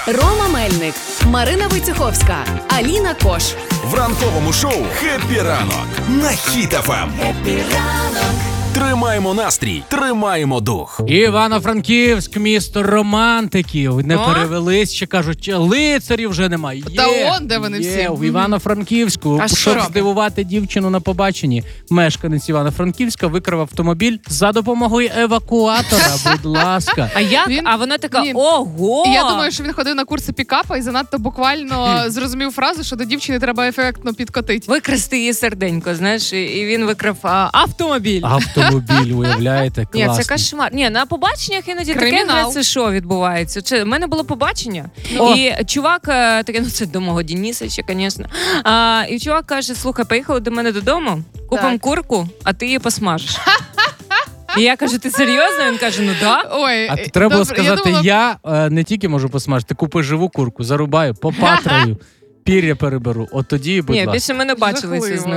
Рома Мельник, Марина Войцеховська, Аліна Кош. В ранковому шоу «Хеппі ранок» на Хіт ФМ. Тримаємо настрій, тримаємо дух. Івано-Франківськ, місто романтиків. Не перевелись, ще кажуть, лицарів вже немає. Та он, де вони всі. В Івано-Франківську. А Щоб що? здивувати дівчину на побаченні, мешканець Івано-Франківська викрав автомобіль за допомогою евакуатора, будь ласка. А як? Він- А вона така, Ні. ого! І я думаю, що він ходив на курси пікапа і занадто буквально зрозумів фразу, що до дівчини треба ефектно підкотити. Викрасти її серденько, знаєш, і він викрав автомобіль. Автомобіль, уявляєте, Ні, класно. це кошмар. Ні, на побаченнях іноді таке Кримінал. це що відбувається. У мене було побачення, О. і чувак таке, ну це до мого Денисича, звісно. І чувак каже: слухай, поїхали до мене додому, купимо Так. курку, а ти її посмажеш. І я кажу, ти серйозно? Він каже, ну да. Ой, А треба було добре, сказати, я думала, не тільки можу посмажити, купи живу курку, зарубаю, попатраю, пір'я переберу. От тоді, будь Ні, ласка. більше ми не бачилися з Жахливо. ним.